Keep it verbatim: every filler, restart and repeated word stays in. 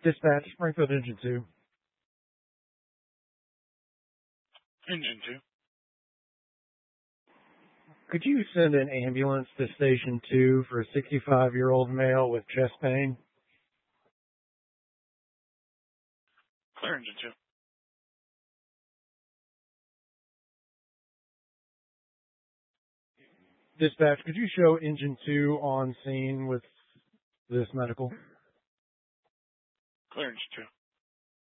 Dispatch, Springfield Engine two. Engine two. Could you send an ambulance to Station two for a sixty-five-year-old male with chest pain? Clear, Engine two. Dispatch, could you show Engine two on scene with this medical? Clear, Engine two.